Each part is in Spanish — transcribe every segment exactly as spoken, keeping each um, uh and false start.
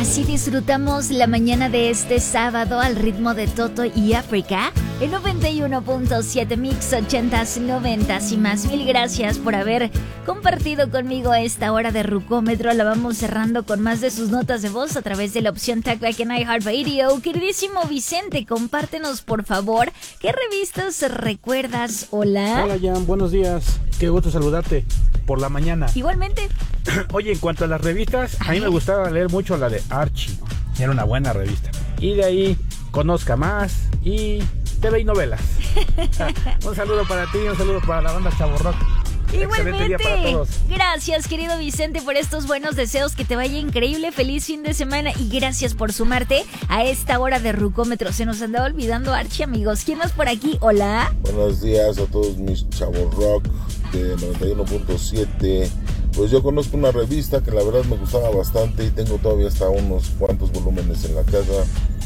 Así disfrutamos la mañana de este sábado al ritmo de Toto y África en noventa y uno punto siete Mix ochentas, noventas y más. Mil gracias por haber compartido conmigo esta hora de Rucómetro. La vamos cerrando con más de sus notas de voz a través de la opción Talkback en iHeartRadio. Queridísimo Vicente, compártenos por favor qué revistas recuerdas. Hola. Hola Jan, buenos días. Qué gusto saludarte por la mañana. Igualmente. Oye, en cuanto a las revistas, a mí me gustaba leer mucho la de Archie. Era una buena revista. Y de ahí, Conozca Más y T V y Novelas. Un saludo para ti, un saludo para la banda Chavo Rock. Excelente día para todos. Gracias, querido Vicente, por estos buenos deseos. Que te vaya increíble, feliz fin de semana. Y gracias por sumarte a esta hora de Rucómetro. Se nos andaba olvidando Archie, amigos. ¿Quién más por aquí? Hola. Buenos días a todos mis Chavo Rock de noventa y uno punto siete. Pues yo conozco una revista que la verdad me gustaba bastante y tengo todavía hasta unos cuantos volúmenes en la casa.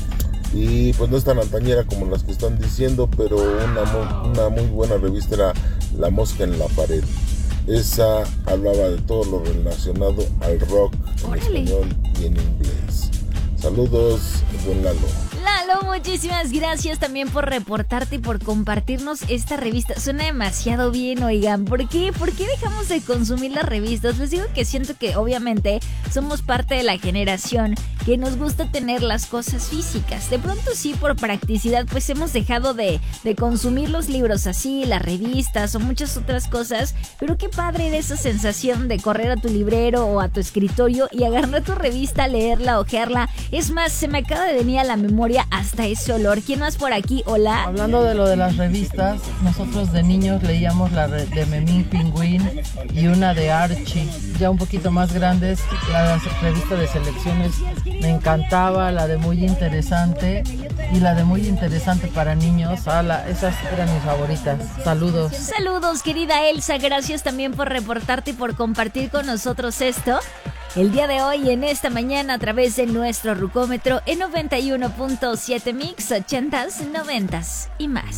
Y pues no es tan antañera como las que están diciendo, pero una, una muy buena revista era La Mosca en la Pared. Esa hablaba de todo lo relacionado al rock en Órale. español y en inglés. Saludos, buen Lalo. Lalo, muchísimas gracias también por reportarte y por compartirnos esta revista. Suena demasiado bien, oigan. ¿Por qué? ¿Por qué dejamos de consumir las revistas? Les digo que siento que obviamente somos parte de la generación que nos gusta tener las cosas físicas. De pronto sí, por practicidad, pues hemos dejado de, de consumir los libros así, las revistas o muchas otras cosas. Pero qué padre era esa sensación de correr a tu librero o a tu escritorio y agarrar tu revista, leerla, ojearla. Es más, se me acaba de venir a la memoria hasta ese olor. ¿Quién más por aquí? Hola. Hablando de lo de las revistas, nosotros de niños leíamos la re- de Memín Pingüín y una de Archie. Ya un poquito más grandes, la revista de selecciones me encantaba, la de Muy Interesante y la de Muy Interesante para niños. Ah, la, esas eran mis favoritas. Saludos. Saludos, querida Elsa. Gracias también por reportarte y por compartir con nosotros esto el día de hoy, en esta mañana, a través de nuestro Rucómetro en noventa y uno punto siete Mix ochentas, noventas y más.